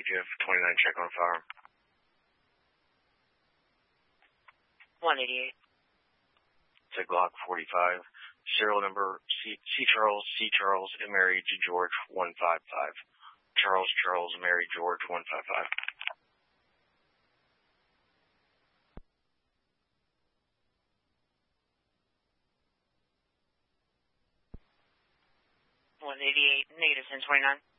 need you for 29 check on fire. 188. It's a Glock 45. Serial number C. Charles, and Mary G. George 155. Charles, Mary George 155. 188, negative 1029.